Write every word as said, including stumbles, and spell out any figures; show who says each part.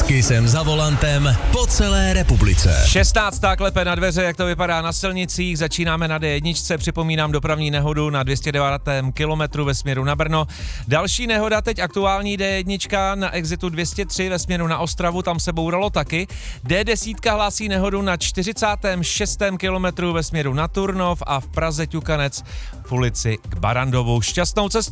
Speaker 1: Kissem za volantem po celé republice.
Speaker 2: šestnáctá klepe na dveře, jak to vypadá na silnicích. Začínáme na D jedna, připomínám dopravní nehodu na dvě stě devátém kilometru ve směru na Brno. Další nehoda teď aktuální D jedna na exitu dvě stě tři ve směru na Ostravu, tam se bouralo taky. D deset hlásí nehodu na čtyřicátém šestém kilometru ve směru na Turnov a v Praze Ťukanec v ulici k Barandovu. Šťastnou cestu.